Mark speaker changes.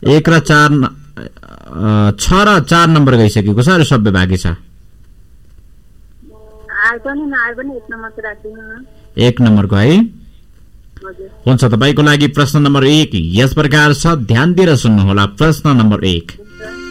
Speaker 1: 1 र 4 6 र 4 नम्बर गइसकेको छ र सबै बाँकी छ। एक नम्बरको है। हुन्छ, तपाईको लागि प्रश्न नम्बर 1 यस प्रकार छ, ध्यान दिएर सुन्नुहोला। प्रश्न नम्बर 1,